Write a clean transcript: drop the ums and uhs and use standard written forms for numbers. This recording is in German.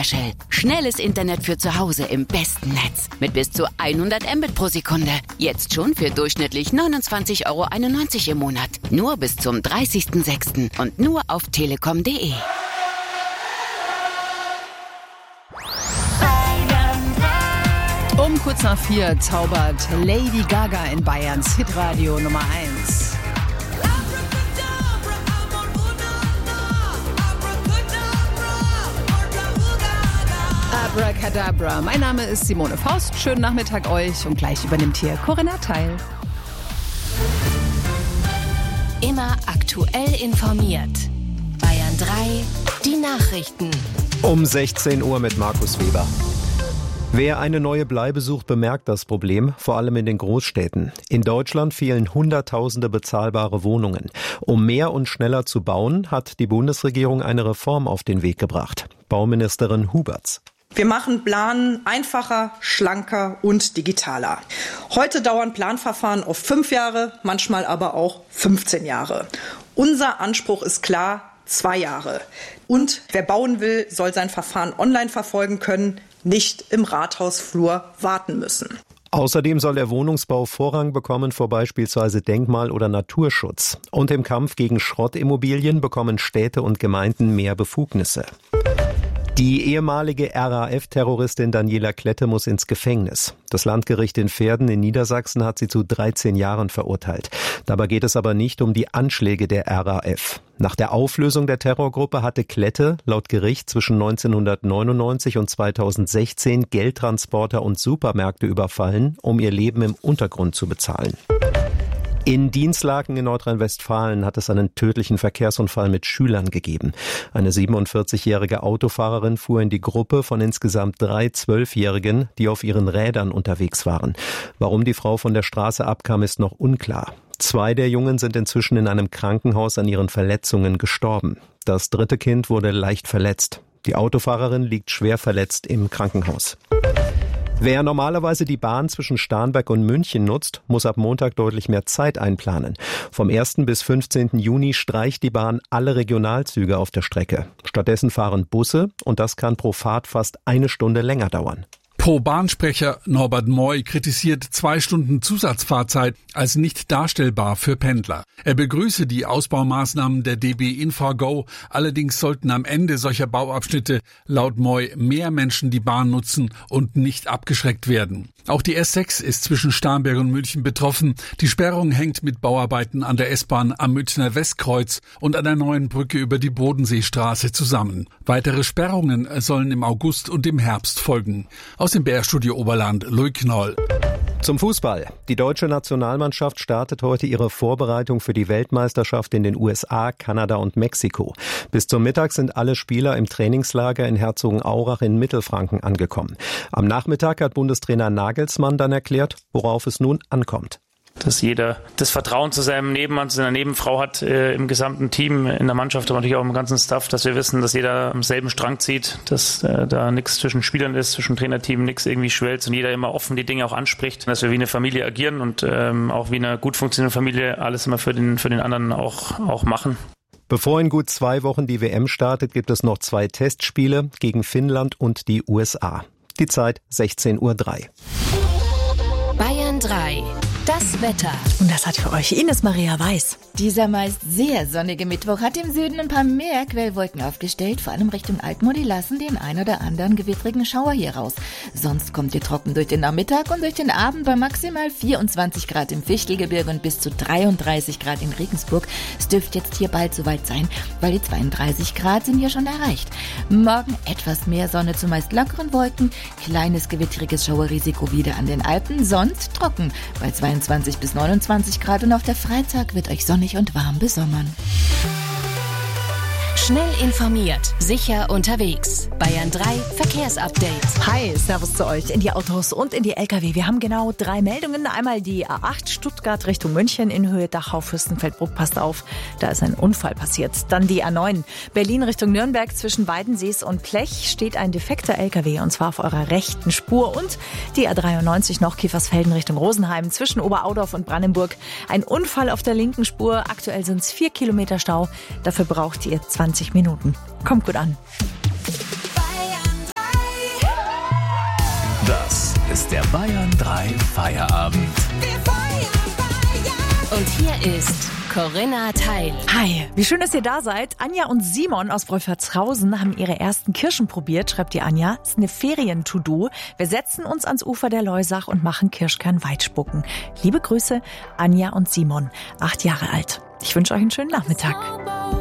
Special. Schnelles Internet für zu Hause im besten Netz. Mit bis zu 100 Mbit pro Sekunde. Jetzt schon für durchschnittlich 29,91 € im Monat. Nur bis zum 30.06. und nur auf telekom.de. Um kurz nach 4 zaubert Lady Gaga in Bayerns Hitradio Nummer 1. Abracadabra. Mein Name ist Simone Faust. Schönen Nachmittag euch und gleich übernimmt hier Corinna Teil. Immer aktuell informiert. Bayern 3, die Nachrichten. Um 16 Uhr mit Markus Weber. Wer eine neue Bleibe sucht, bemerkt das Problem, vor allem in den Großstädten. In Deutschland fehlen Hunderttausende bezahlbare Wohnungen. Um mehr und schneller zu bauen, hat die Bundesregierung eine Reform auf den Weg gebracht. Bauministerin Huberts. Wir machen Planen einfacher, schlanker und digitaler. Heute dauern Planverfahren oft 5 Jahre, manchmal aber auch 15 Jahre. Unser Anspruch ist klar, 2 Jahre. Und wer bauen will, soll sein Verfahren online verfolgen können, nicht im Rathausflur warten müssen. Außerdem soll der Wohnungsbau Vorrang bekommen vor beispielsweise Denkmal- oder Naturschutz. Und im Kampf gegen Schrottimmobilien bekommen Städte und Gemeinden mehr Befugnisse. Die ehemalige RAF-Terroristin Daniela Klette muss ins Gefängnis. Das Landgericht in Verden in Niedersachsen hat sie zu 13 Jahren verurteilt. Dabei geht es aber nicht um die Anschläge der RAF. Nach der Auflösung der Terrorgruppe hatte Klette laut Gericht zwischen 1999 und 2016 Geldtransporter und Supermärkte überfallen, um ihr Leben im Untergrund zu bezahlen. In Dinslaken in Nordrhein-Westfalen hat es einen tödlichen Verkehrsunfall mit Schülern gegeben. Eine 47-jährige Autofahrerin fuhr in die Gruppe von insgesamt 3 12-Jährigen, die auf ihren Rädern unterwegs waren. Warum die Frau von der Straße abkam, ist noch unklar. 2 der Jungen sind inzwischen in einem Krankenhaus an ihren Verletzungen gestorben. Das 3. Kind wurde leicht verletzt. Die Autofahrerin liegt schwer verletzt im Krankenhaus. Wer normalerweise die Bahn zwischen Starnberg und München nutzt, muss ab Montag deutlich mehr Zeit einplanen. Vom 1. bis 15. Juni streicht die Bahn alle Regionalzüge auf der Strecke. Stattdessen fahren Busse und das kann pro Fahrt fast 1 Stunde länger dauern. Pro-Bahn-Sprecher Norbert Moy kritisiert 2 Stunden Zusatzfahrzeit als nicht darstellbar für Pendler. Er begrüße die Ausbaumaßnahmen der DB InfraGo, allerdings sollten am Ende solcher Bauabschnitte laut Moy mehr Menschen die Bahn nutzen und nicht abgeschreckt werden. Auch die S6 ist zwischen Starnberg und München betroffen. Die Sperrung hängt mit Bauarbeiten an der S-Bahn am Münchner Westkreuz und an der neuen Brücke über die Bodenseestraße zusammen. Weitere Sperrungen sollen im August und im Herbst folgen. Aus dem BR-Studio Oberland, Louis Knoll. Zum Fußball. Die deutsche Nationalmannschaft startet heute ihre Vorbereitung für die Weltmeisterschaft in den USA, Kanada und Mexiko. Bis zum Mittag sind alle Spieler im Trainingslager in Herzogenaurach in Mittelfranken angekommen. Am Nachmittag hat Bundestrainer Nagelsmann dann erklärt, worauf es nun ankommt. Dass jeder das Vertrauen zu seinem Nebenmann, zu seiner Nebenfrau hat im gesamten Team, in der Mannschaft, aber natürlich auch im ganzen Staff, dass wir wissen, dass jeder am selben Strang zieht, dass da nichts zwischen Spielern ist, zwischen Trainerteam, nichts irgendwie schwelzt und jeder immer offen die Dinge auch anspricht, dass wir wie eine Familie agieren und auch wie eine gut funktionierende Familie alles immer für den anderen auch machen. Bevor in gut 2 Wochen die WM startet, gibt es noch 2 Testspiele gegen Finnland und die USA. Die Zeit 16:03 Uhr. Bayern 3. Das Wetter. Und das hat für euch Ines Maria Weiß. Dieser meist sehr sonnige Mittwoch hat im Süden ein paar mehr Quellwolken aufgestellt. Vor allem Richtung Altmühl, die lassen den ein oder anderen gewittrigen Schauer hier raus. Sonst kommt ihr trocken durch den Nachmittag und durch den Abend bei maximal 24 Grad im Fichtelgebirge und bis zu 33 Grad in Regensburg. Es dürfte jetzt hier bald soweit sein, weil die 32 Grad sind hier schon erreicht. Morgen etwas mehr Sonne zu meist lockeren Wolken, kleines gewittriges Schauerrisiko wieder an den Alpen, sonst trocken bei 22 bis 29 Grad und auch der Freitag wird euch sonnig und warm besommern. Schnell informiert, sicher unterwegs. Bayern 3 Verkehrsupdate. Hi, Servus zu euch in die Autos und in die LKW. Wir haben genau 3 Meldungen. Einmal die A8 Stuttgart Richtung München in Höhe Dachau-Fürstenfeldbruck. Passt auf, da ist ein Unfall passiert. Dann die A9 Berlin Richtung Nürnberg zwischen Weidensees und Plech steht ein defekter LKW und zwar auf eurer rechten Spur. Und die A93 noch Kiefersfelden Richtung Rosenheim zwischen Oberaudorf und Brandenburg. Ein Unfall auf der linken Spur. Aktuell sind es 4 Kilometer Stau. Dafür braucht ihr 20 Minuten. Kommt gut an. ist der Bayern 3 Feierabend. Und hier ist Corinna Teil. Hi, wie schön, dass ihr da seid. Anja und Simon aus Wolfertshausen haben ihre ersten Kirschen probiert, schreibt die Anja. Das ist eine Ferien-to-do. Wir setzen uns ans Ufer der Loisach und machen Kirschkern-Weitspucken. Liebe Grüße, Anja und Simon, 8 Jahre alt. Ich wünsche euch einen schönen Nachmittag.